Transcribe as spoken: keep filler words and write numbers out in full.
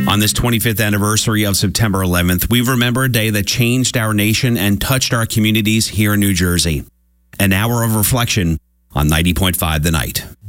On this twenty-fifth anniversary of September eleventh, we remember a day that changed our nation and touched our communities here in New Jersey. An hour of reflection on ninety point five The Night.